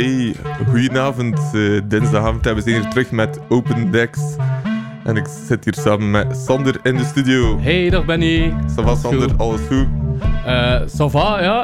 Hey, goedenavond. Dinsdagavond. We zijn hier terug met Open Decks. En ik zit hier samen met Sander in de studio. Hey, dag Benny. Ça va, Sander? Goed. Alles goed? Ça va, ja.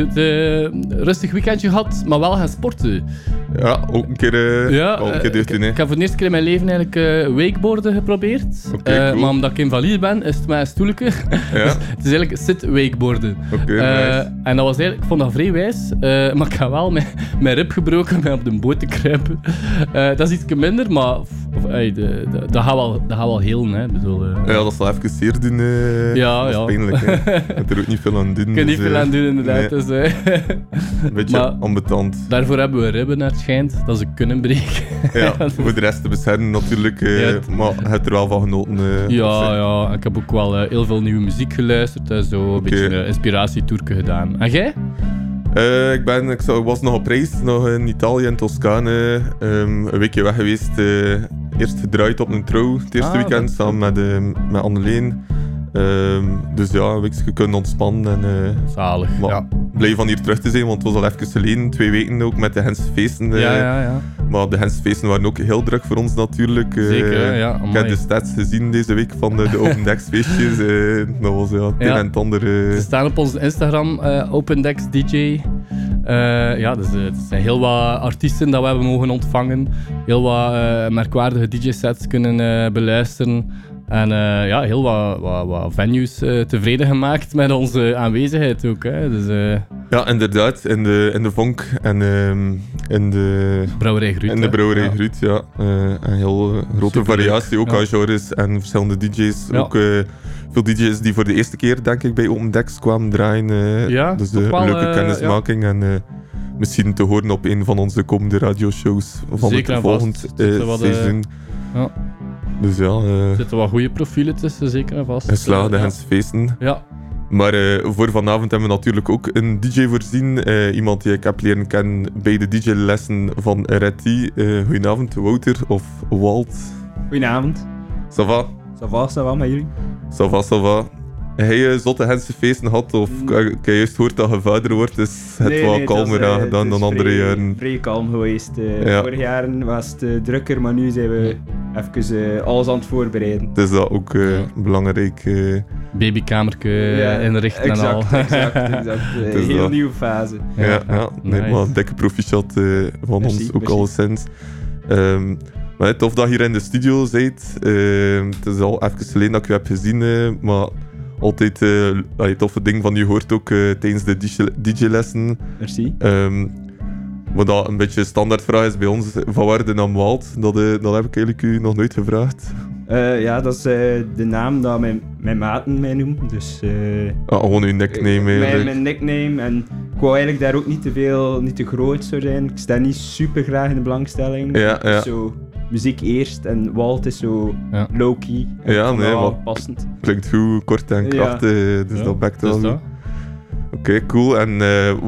Rustig weekendje gehad, maar wel gaan sporten. Ja, ook een keer deugd ik heb voor de eerste keer in mijn leven eigenlijk wakeboarden geprobeerd. Oké, cool. Maar omdat ik invalide ben, is het met een stoeltje. Ja. Dus het is eigenlijk sit-wakeboarden. Oké, nice. En dat was eigenlijk, ik vond dat vrij wijs. Maar ik heb wel mijn rib gebroken met op de boot te kruipen. Dat is iets minder, maar dat gaat wel heel, hè. Bedoel, Ja, dat zal even zeer doen. Ja, dat is ja. pijnlijk, hè. Je kunt er ook niet veel aan doen. Ik kan niet veel aan doen, inderdaad. Nee. Dus, Een beetje Maar- ambetant. daarvoor hebben we ribben, naar het schijnt, dat ze kunnen breken. Ja, voor de rest te beschermen natuurlijk. Ja, maar je hebt er wel van genoten. Ja, ik heb ook wel heel veel nieuwe muziek geluisterd en zo een beetje een inspiratietourke gedaan. En jij? Ik was nog op reis, nog in Italië, in Toscane. Een weekje weg geweest. Eerst gedraaid op een trouw, het eerste weekend, samen met Anneleen. Dus ja, een weekje kunnen ontspannen. En, Zalig. maar Ja. blij van hier terug te zijn, want het was al even geleden, 2 weken ook, met de Gentse feesten. Ja. Maar de Gentse feesten waren ook heel druk voor ons natuurlijk. Zeker, ja. Ik Amai. heb de stats gezien deze week van de Open Decks feestjes. Dat was het een en het ander. Ze staan op onze Instagram, OpenDecks DJ. Dus er zijn heel wat artiesten dat we hebben mogen ontvangen. Heel wat merkwaardige DJ-sets kunnen beluisteren. En heel wat venues tevreden gemaakt met onze aanwezigheid ook. Hè. Dus, Ja, inderdaad. In de Vonk en in de Brouwerij Gruut. in de Brouwerij Gruut, ja. Een heel grote Superleuk. variatie, ook Ja. aan genres en verschillende DJ's. Ja. Ook veel DJ's die voor de eerste keer, denk ik, bij Open Decks kwamen draaien. Ja, dus toch wel, leuke kennismaking en misschien te horen op een van onze komende radioshows van Zeker het en volgend vast. Zitten wat, seizoen. ja. Dus ja, Er zitten wat goede profielen tussen, zeker en vast. geslaagde Ja. Gentse feesten. Ja. Maar voor vanavond hebben we natuurlijk ook een DJ voorzien. Iemand die ik heb leren kennen bij de DJ-lessen van RT. Goedenavond, Wouter of Walt. Goedenavond. Ça va? Ça va met jullie? Ça va, ça va. Heb je zotte Gentse feesten gehad? Of ik heb juist gehoord dat je vader wordt, dus het wel kalmer aangedaan dan andere jaren. Vrij kalm geweest. Ja. Vorig jaar was het drukker, maar nu zijn we even alles aan het voorbereiden. Dus dat ook belangrijk. Babykamertje inrichten en al. Exact. Dus Heel dat. nieuwe fase. Ja, nee, nice. maar een dikke proficiat van Merci, ons ook merci. alleszins. Maar tof dat je hier in de studio bent. Het is al even geleden dat ik je heb gezien, maar altijd toffe ding van je hoort ook tijdens de DJ-lessen. Merci. Wat dat een beetje een standaardvraag is bij ons, van waar de naam Walt, dat heb ik eigenlijk u nog nooit gevraagd. Dat is de naam dat mijn maten mij noemen. Dus, Gewoon uw nickname eigenlijk. mijn nickname. En ik wou eigenlijk daar ook niet te groot zou zijn. Ik sta niet super graag in de belangstelling. Ja. Dus zo muziek eerst en Walt is zo low-key. En Ja, ik vond nee, dat wel maar- passend. Klinkt goed, kort en Ja. krachtig, dus dat bekt wel Dus goed. dat. Oké, cool. En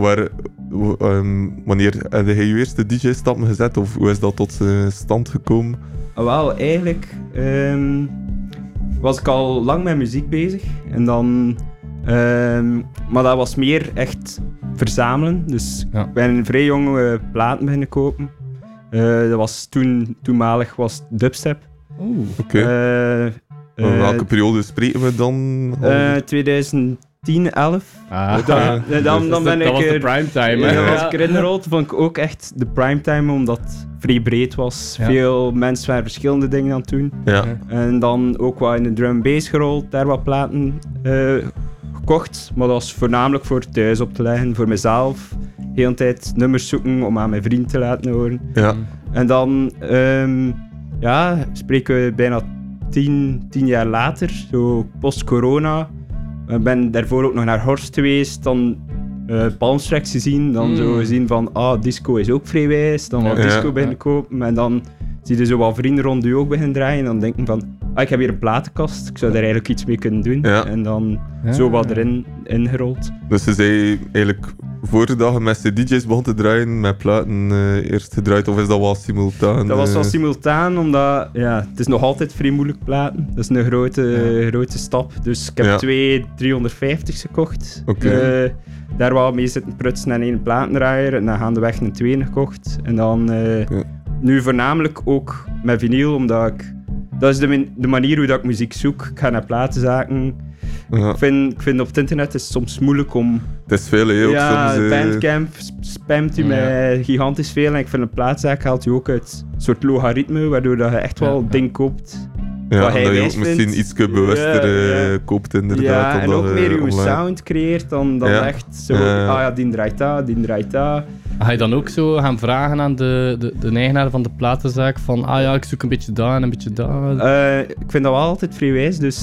wanneer heb je je eerste DJ-stappen gezet, of hoe is dat tot stand gekomen? Wel, eigenlijk was ik al lang met muziek bezig. En dan, maar dat was meer echt verzamelen. Dus Ja. ik ben vrij jong platen beginnen kopen. Dat was toenmalig was dubstep. Oeh. Oké. Welke periode spreken we dan? 2010, 11. Ah. Dan ben ik dat was de er- primetime, Ja, hè? dat was ik erin gerold. Vond ik ook echt de primetime, omdat het vrij breed was. Ja. Veel mensen waren verschillende dingen aan het doen. Ja. En dan ook wat in de drum bass gerold, daar wat platen gekocht. Maar dat was voornamelijk voor thuis op te leggen, voor mezelf. De hele tijd nummers zoeken om aan mijn vriend te laten horen. Ja. En dan spreken we bijna 10 jaar later, zo post-corona. Ik ben daarvoor ook nog naar Horst geweest, dan Palmstracks gezien, dan zo gezien van, disco is ook vrijwijs, dan wat Ja. disco beginnen kopen en dan zie je zo wat vrienden rond je ook beginnen draaien en dan denken van, ik heb hier een platenkast, ik zou daar eigenlijk iets mee kunnen doen. Ja. En dan Ja. zo wat erin ingerold. Dus ze zei eigenlijk voordat je met CD's begon te draaien, met platen eerst gedraaid, of is dat wel simultaan? Dat was wel simultaan, omdat het is nog altijd vrij moeilijk platen. Dat is een grote stap. Dus ik heb 2 350's gekocht. Oké. Daar wel mee zitten prutsen en 1 platendraaier. En dan gaandeweg een 2 gekocht. En dan nu voornamelijk ook met vinyl, omdat ik... Dat is de manier hoe dat ik muziek zoek. Ik ga naar platenzaken. Ja. Ik vind op het internet is het soms moeilijk om... Het is veel, hè, ook soms. Bandcamp spamt u met gigantisch veel. En ik vind een plaatzaak haalt u ook uit een soort logaritme, waardoor dat je echt wel ding koopt. Ja, wat hij dat je wijs ook misschien vindt. iets koopt koopt inderdaad. Ja, en ook meer uw online. sound creëert dan echt zo... die draait dat, die draait dat. Ga je dan ook zo gaan vragen aan de eigenaar van de platenzaak van ik zoek een beetje dat en een beetje dat? Ik vind dat wel altijd vrij wijs, dus...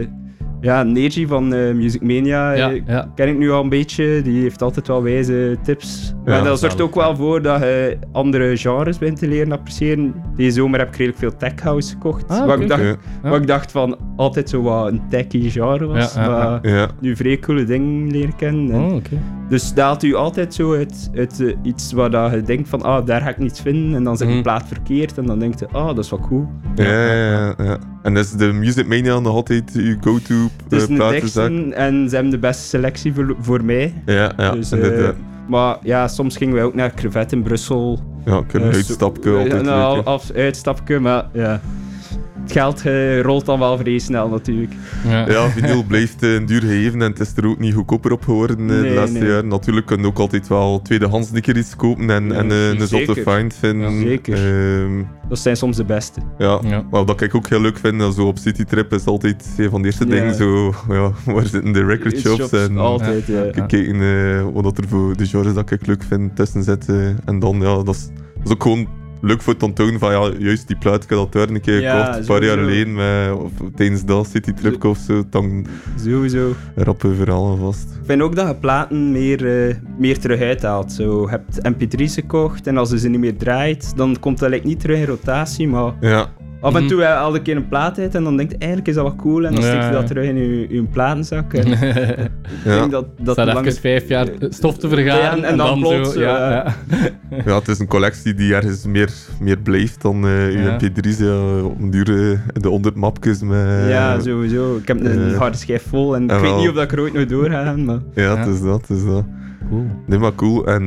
Neji van Music Mania ken ik nu al een beetje. Die heeft altijd wel wijze tips. Maar dat zorgt ook wel voor dat je andere genres bent te leren appreciëren. Deze zomer heb ik redelijk veel tech house gekocht. Wat ik dacht van altijd zo wat een techy genre was. Maar nu vrij coole dingen leren kennen. Dus dat haalt u altijd zo uit iets waar dat je denkt van daar ga ik niets vinden. En dan zet je een plaat verkeerd en dan denk je, dat is wel cool. Ja. En is de Music Mania nog altijd je go-to platenzaak? En ze hebben de beste selectie voor mij. Ja, dus, inderdaad. Maar soms gingen wij ook naar Crevet in Brussel. Ja, ik heb een uitstapje altijd leuk. Uitstapje, maar ja... Het geld rolt dan wel vrij snel natuurlijk. Ja, vinyl blijft een duur gegeven en het is er ook niet goedkoper op geworden de laatste jaren. Natuurlijk kun je ook altijd wel tweedehands een keer iets kopen en een zotte find vinden. Ja, zeker. Dat zijn soms de beste. Ja. Maar wat ik ook heel leuk vind, zo op citytrip is altijd een van de eerste dingen zo, waar zitten de record shops en altijd, kijken wat er voor de genres dat ik leuk vind tussen zitten. En dan, dat is ook gewoon leuk voor het tonen van juist die plaat, ik heb dat daar een keer gekocht, een paar jaar geleden, of tijdens dat citytrip of zo, dan sowieso rappen verhalen vast. Ik vind ook dat je platen meer terug uithaalt. Zo, je hebt mp3's gekocht en als je ze niet meer draait, dan komt dat niet terug in rotatie, maar af en toe haal ik een keer een plaat uit en dan denk je, eigenlijk is dat wel cool en dan stik je dat terug in je platenzak. En ik denk dat staat even 5 jaar stof te vergaan en dan plots. Zo, ja, het is een collectie die ergens meer blijft dan uw mp3's op een duur de 100 mapjes met... Ja, sowieso. Ik heb een harde schijf vol en ik weet niet of dat ik er ooit nog doorgaan, maar... Ja, het is dat. Cool. Nee, maar cool. En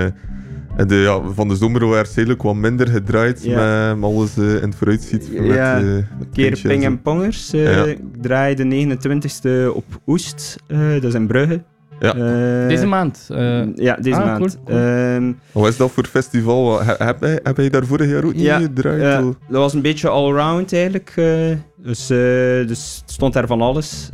van de zomer werd eigenlijk wat minder gedraaid met alles in het vooruitziet. Een keer Ping en Pongers. Ik draai de 29e op Oest, dat is in Brugge. Ja. Deze maand? Deze maand. Cool. Wat is dat voor festival? Heb je daar vorig jaar ook niet gedraaid? Dat was een beetje all-round eigenlijk. Dus het stond daar van alles.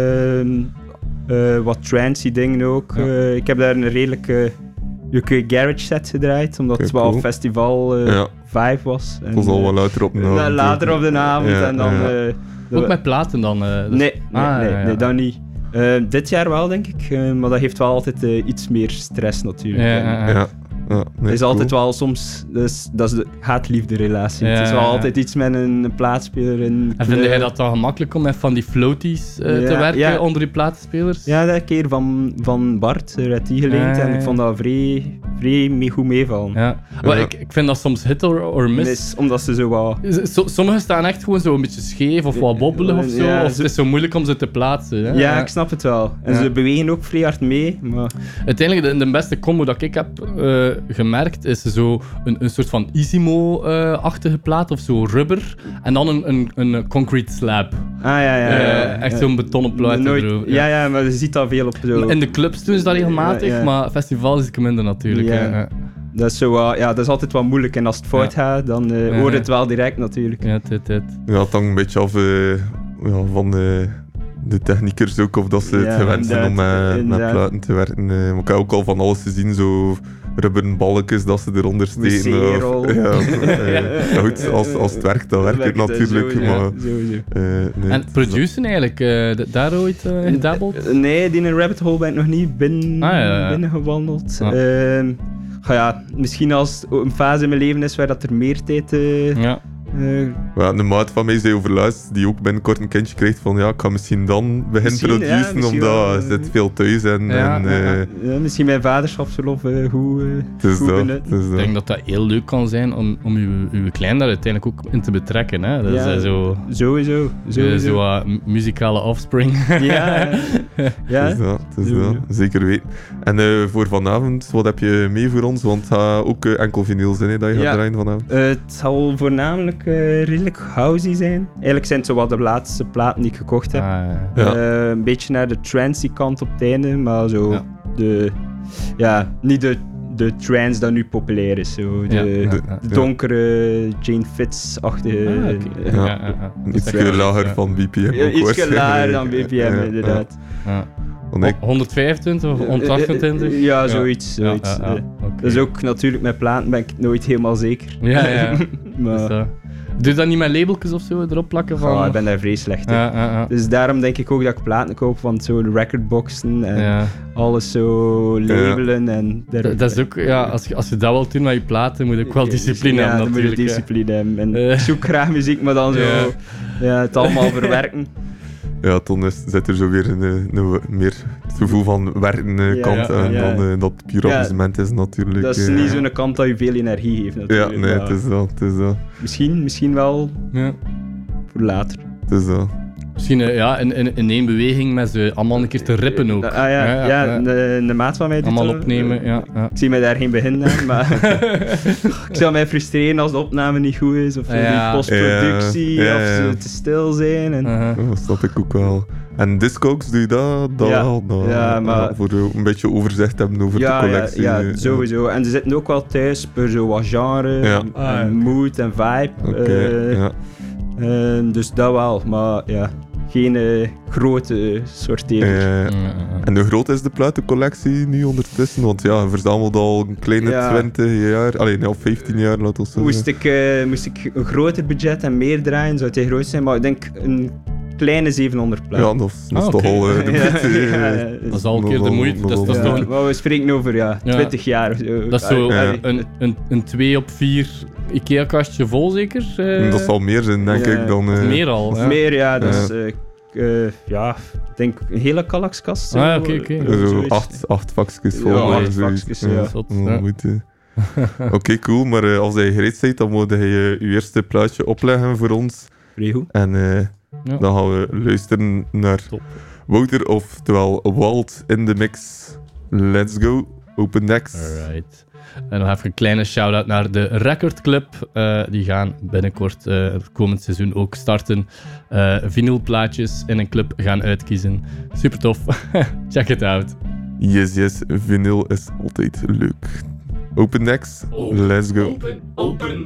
Wat trancy dingen ook. Ik heb daar een redelijke... UK Garage set gedraaid, omdat het wel een festival vibe was. Het was al wel later op de avond. Later op de avond en dan... ook met platen dan? Nee, dat niet. Dit jaar wel, denk ik. Maar dat heeft wel altijd iets meer stress natuurlijk. Het is altijd wel soms... Dat is de haat-liefde relatie. Het is wel altijd iets met een plaatspeler in... En vind jij dat dan gemakkelijk om met van die floaties te werken onder die plaatsspelers? Ja, dat keer van Bart werd die geleend en ik vond dat vrij goed meevallen. Maar ik vind dat soms hit or miss. Omdat ze zo wat... Sommigen staan echt gewoon zo een beetje scheef of wat bobbelen of zo. Of het is zo moeilijk om ze te plaatsen. Ja, ik snap het wel. En ze bewegen ook vrij hard mee. Maar... Uiteindelijk, de beste combo dat ik heb gemerkt is zo een soort van Isimo-achtige plaat of zo rubber en dan een concrete slab. Echt zo'n betonnen plaat erover. Ja, maar je ziet dat veel op zo. In de clubs doen ze dat regelmatig, maar festivals is het minder natuurlijk. Dat is zo, dat is altijd wel moeilijk en als het fout gaat, dan hoor je het wel direct natuurlijk. Ja, het hangt een beetje af van de techniekers ook, of dat ze het gewend zijn om met platen te werken. Maar ik heb ook al van alles gezien, zo rubberen balkjes dat ze eronder steken. Goed, als het werkt, dan werkt het natuurlijk. Sowieso. En produceren eigenlijk, daar ooit gedabbeld? Nee, die in een rabbit hole ben ik nog niet binnengewandeld. Misschien als een fase in mijn leven is waar dat er meer tijd Ja, een maat van mij zei overlaatst, die ook binnenkort een kindje krijgt, van ja, ik ga misschien dan beginnen Misschien, produceren, ja, misschien omdat wel, je zit veel thuis en... Ja, Ja, misschien mijn vaderschapsverlof goed het is dat, benutten. het is Ik dat. denk dat dat heel leuk kan zijn om uw klein daar uiteindelijk ook in te betrekken. Hè? Dat Ja. is zo... Sowieso. Zo wat muzikale offspring. Ja, ja. Het is dat, het is Zo. dat. Zeker weten. En voor vanavond, wat heb je mee voor ons? Want het gaat ook enkel vinyl zijn, hè, dat je gaat Ja. draaien vanavond. Het zal voornamelijk redelijk housey zijn. Eigenlijk zijn het zo wat de laatste platen die ik gekocht heb. Ja. Een beetje naar de trancey kant op het einde, maar zo Ja. niet de trance dat nu populair is. Zo. De donkere Jane Fitz-achtige... Ja. Iets Dat is lager ja. van BPM. Ja, ook iets waarschijnlijk. lager dan BPM, Ja, inderdaad. Ja. Want ik- 125 of 128? Ja, zoiets. zoiets. Ja, oké. Dat is ook natuurlijk met platen ben ik nooit helemaal zeker. Ja, ja. Maar Dus, doe je dat niet met labeltjes of zo erop plakken? Van... ik ben daar vrij slecht in. Ja. Dus daarom denk ik ook dat ik platen koop van zo'n recordboxen en Ja. alles zo labelen. En Dat is ook, ja, als je dat wilt doen met je platen, moet je ook wel discipline ja, hebben dan moet je natuurlijk. discipline hebben. En Eh. ik zoek graag muziek, maar dan zo het allemaal verwerken. Ja, dan zit er zo weer een meer het gevoel van werken kant ja, aan ja. dan dat puur Ja. amusement is natuurlijk. Dat is niet zo'n kant dat je veel energie heeft Ja, natuurlijk. nee, maar het is dat, het is dat. misschien wel Ja. voor later. Het is dat. Misschien in één beweging met ze allemaal een keer te rippen ook. Een maat van mij doet Allemaal dat. opnemen, ja. Ik zie mij daar geen begin aan, maar ik zou mij frustreren als de opname niet goed is, of zo, Ja. die postproductie, Ja, of zo ja. te stil zijn. En... Uh-huh. Dat snap ik ook wel. En Discogs, doe je dat? Ja. Wel, Ja, maar- voor een beetje overzicht hebben over de collectie. Ja, sowieso. En ze zitten ook wel thuis per zo wat genre, Ja. en mood en vibe. Oké, ja. Dus dat wel, maar ja, geen grote sortering. En hoe groot is de platencollectie nu ondertussen? Want ja, je verzamelt al een kleine Ja. 20 jaar, alleen of 15 jaar, laat ons zeggen. Moest ik een groter budget en meer draaien, zou het heel groot zijn, maar ik denk een kleine 700 platen. Ja, dat is toch oké. al de moeite. Ja, Dat is al een keer de moeite. Dat is ja, toch een, maar we spreken over 20 jaar of zo. dat is zo Ja. een 2-op-4 IKEA-kastje vol, zeker? Dat zal meer zijn, denk Ja. ik, dan... Of meer al. Of ja. meer, ja. Dat Ja. is, ik denk een hele Kallaxkast. zo. Ah, oké. Zo Zoiets. 8 vakjes vol. Ja, of 8 zoiets. vakjes, ja. Zot, Dat is ja. moeite. Oké, cool. Maar als je gereed bent, dan moet je je eerste plaatje opleggen voor ons. Vrij goed. En Ja. dan gaan we luisteren naar Top. Wouter, oftewel Walt in de mix. Let's go. Open decks. Alright. En nog even een kleine shout-out naar de Record Club. Die gaan binnenkort het komend seizoen ook starten. Vinylplaatjes in een club gaan uitkiezen. Super tof. Check it out. Yes. Vinyl is altijd leuk. Open decks. Let's go. Open.